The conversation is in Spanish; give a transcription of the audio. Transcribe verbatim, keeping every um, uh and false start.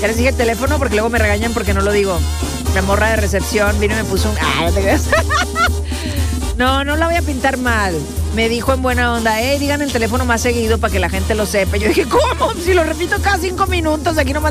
Ya les dije el teléfono porque luego me regañan porque no lo digo. La morra de recepción vino y me puso un... Ah, no te creas. No, no la voy a pintar mal. Me dijo en buena onda, eh, digan el teléfono más seguido para que la gente lo sepa. Yo dije, ¿cómo? Si lo repito cada cinco minutos, aquí nomás